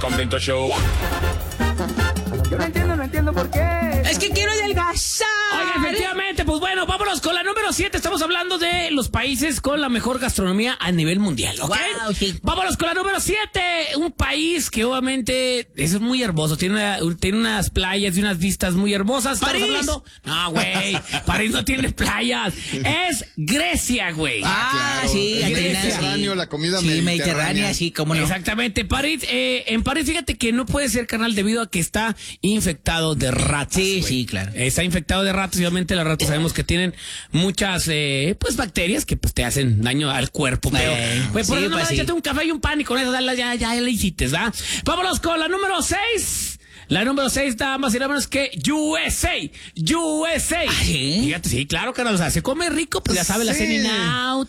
Contento Show. Yo no entiendo por qué. Es que quiero adelgazar. Oiga, efectivamente, pues bueno, vámonos con la número 7. Estamos hablando de los países con la mejor gastronomía a nivel mundial, ¿ok? Wow, sí. Vámonos con la número 7. Un país que obviamente es muy hermoso. Tiene unas playas y unas vistas muy hermosas. ¿Estamos ¡París! hablando? No, güey. París no tiene playas. Es Grecia, güey. Claro. Sí, el Atenas, Mediterráneo, sí. la comida Sí, mediterránea, sí, cómo no. Exactamente. París, en París, fíjate que no puede ser, carnal, debido a que está infectado de ratas. Sí, güey. sí, claro. Está infectado de ratas y obviamente las ratas sabemos que tienen muchas pues bacterias que pues te hacen daño al cuerpo. Pero, güey, por sí, eso no, pues sí. échate un café y un pan y con eso ya le hiciste, ¿verdad? Vámonos con la número 6. La número 6 nada más y nada menos que USA. ¿Ah, sí? Fíjate, sí, claro, carnal. O sea, se come rico, pues ya sabes, la Sí. In Out.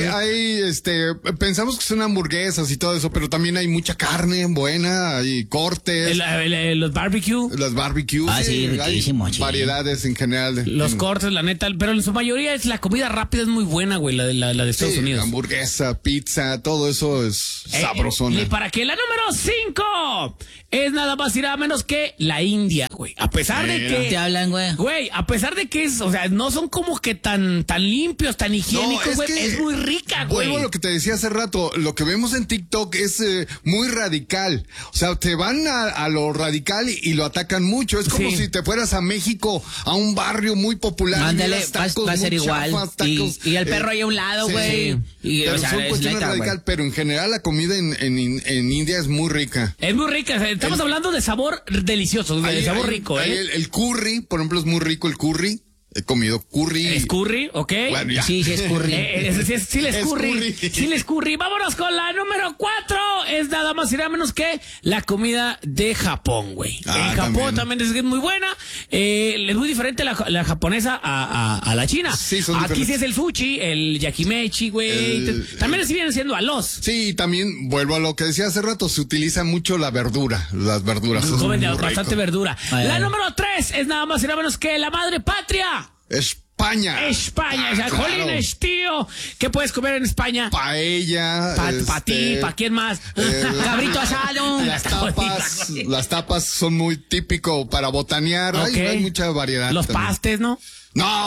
Pensamos que son hamburguesas y todo eso, pero también hay mucha carne buena, hay cortes, Los barbecue. las barbecues. Ah, sí, riquísimo, hay sí. variedades en general. Los cortes, la neta, pero en su mayoría es la comida rápida, es muy buena, güey, la de Estados Sí, Unidos. hamburguesa, pizza, todo eso es sabrosona. Y para que la número 5 es nada más y nada menos que la India, güey. A pesar de Mira. que... Te hablan, güey. Güey, a pesar de que es, o sea, no son como que tan limpios, tan higiénicos, güey. que Es muy rica, güey. Vuelvo a lo que te decía hace rato, lo que vemos en TikTok es muy radical. O sea, te van a lo radical y lo atacan mucho. Es como Sí. si te fueras a México, a un barrio muy popular. Ándale, vieras tacos va a ser muy igual. chafas, tacos, Y el perro ahí a un lado, sí, güey. sí. Y, Pero o sea, son es cuestiones neta, radical, güey. pero en general la comida en India es muy rica. Es muy rica. O sea, estamos hablando de sabor delicioso, de sabor rico, Ahí ¿eh? el curry, por ejemplo, es muy rico el curry. He comido curry. Es curry, ¿ok? Bueno, ya. Sí, sí, es curry. Sí les Es curry. curry. Sí les curry. Vámonos con la número 4. Es nada más y nada menos que la comida de Japón, güey. Ah, En Japón también. también es muy buena. Es muy diferente la japonesa a la china. Sí, son Aquí diferentes. sí es el sushi, el yakimechi, güey. También sí vienen siendo alos. Sí, también vuelvo a lo que decía hace rato, se utiliza mucho la verdura, las verduras. es Comen muy bastante rico. verdura. Ay, La ay. número 3 es nada más y nada menos que la madre patria. España. España. O sea, Claro. jolines, tío. ¿Qué puedes comer en España? Paella. Para ti, ¿para quién más? Cabrito asado. Las tapas son muy típico para botanear. Ok. Hay mucha variedad. Los también. pastes, ¿no? No.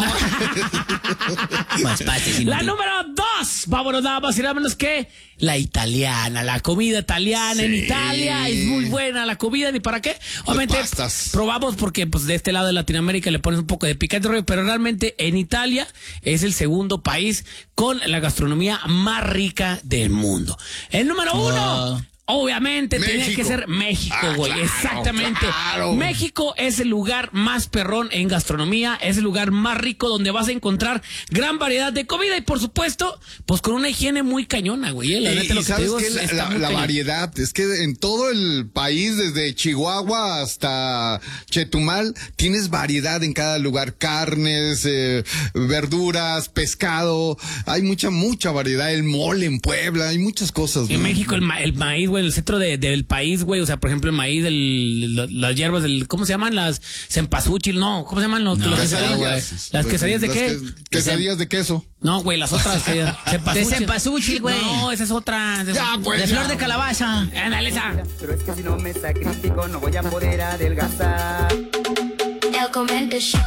Más pastes, La inútil. número 2, vámonos nada más y nada menos que la italiana, la comida italiana en Sí. Italia es muy buena la comida, ¿ni para qué? Obviamente pastas. probamos porque pues de este lado de Latinoamérica le pones un poco de picante, pero realmente en Italia es el segundo país con la gastronomía más rica del mundo. El número 1. Obviamente tenía México. que ser México, güey. Claro, Exactamente. claro. México es el lugar más perrón en gastronomía, es el lugar más rico donde vas a encontrar gran variedad de comida y por supuesto, pues con una higiene muy cañona, güey. La neta, lo que te sabes digo que es está muy la cañón. variedad es que en todo el país, desde Chihuahua hasta Chetumal, tienes variedad en cada lugar, carnes, verduras, pescado, hay mucha variedad, el mole en Puebla, hay muchas cosas. En ¿no? México el maíz, güey, el centro del país, güey, o sea, por ejemplo, el maíz, las hierbas, ¿cómo se llaman? Las cempasúchil, no, ¿cómo se llaman los quesadillas? Las quesadillas de qué? Quesadillas de queso. No, güey, las otras. De cempasúchil, güey. No, esa es otra. Ya, pues. De flor de calabaza. Ándale, esa. Pero es que si no me sacrifico no voy a poder adelgazar. El Comento Show.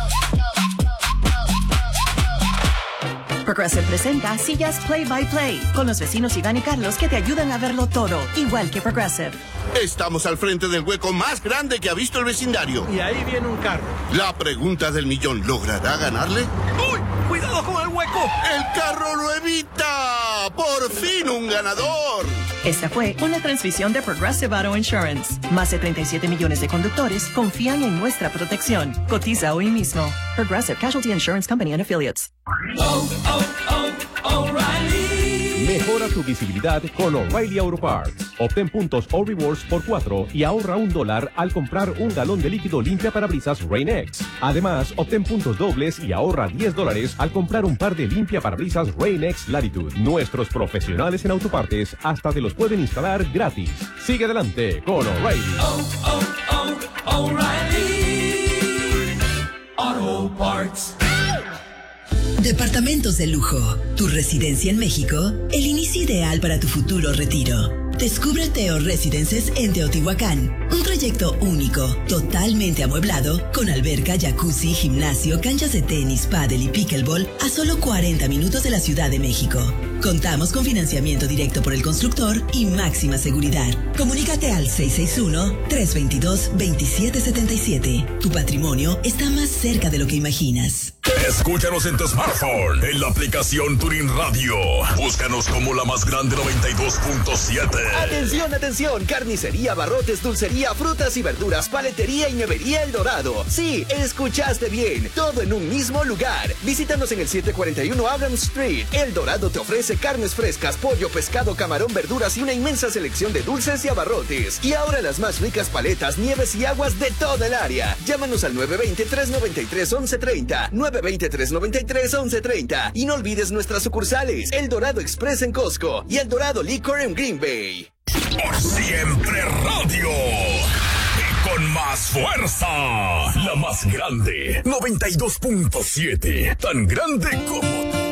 Progressive presenta sillas Play by Play con los vecinos Iván y Carlos que te ayudan a verlo todo, igual que Progressive. Estamos al frente del hueco más grande que ha visto el vecindario. Y ahí viene un carro. La pregunta del millón, ¿logrará ganarle? ¡Uy! ¡Cuidado con el hueco! ¡El carro lo evita! ¡Por fin un ganador! Esta fue una transmisión de Progressive Auto Insurance. Más de 37 millones de conductores confían en nuestra protección. Cotiza hoy mismo. Progressive Casualty Insurance Company and Affiliates. Mejora tu visibilidad con O'Reilly Auto Parts. Obtén puntos o rewards por 4 y ahorra $1 al comprar un galón de líquido limpia parabrisas Rain-X. Además, obtén puntos dobles y ahorra $10 al comprar un par de limpia parabrisas Rain-X Latitude. Nuestros profesionales en autopartes hasta te los pueden instalar gratis. Sigue adelante con O'Reilly. Auto Parts. Departamentos de lujo, tu residencia en México, el inicio ideal para tu futuro retiro. Descubre Teo Residences en Teotihuacán. Un proyecto único, totalmente amueblado, con alberca, jacuzzi, gimnasio, canchas de tenis, pádel y pickleball a solo 40 minutos de la Ciudad de México. Contamos con financiamiento directo por el constructor y máxima seguridad. Comunícate al 661-322-2777. Tu patrimonio está más cerca de lo que imaginas. Escúchanos en tu smartphone, en la aplicación Tuning Radio. Búscanos como La Más Grande 92.7. Atención, atención, carnicería, abarrotes, dulcería, frutas y verduras, paletería y nevería El Dorado. Sí, escuchaste bien, todo en un mismo lugar. Visítanos en el 741 Abrams Street. El Dorado te ofrece carnes frescas, pollo, pescado, camarón, verduras y una inmensa selección de dulces y abarrotes. Y ahora las más ricas paletas, nieves y aguas de toda el área. Llámanos al 920-393-1130, 920-393-1130. Y no olvides nuestras sucursales, El Dorado Express en Costco y El Dorado Liquor en Green Bay. Por siempre radio. Y con más fuerza. La Más Grande 92.7. Tan grande como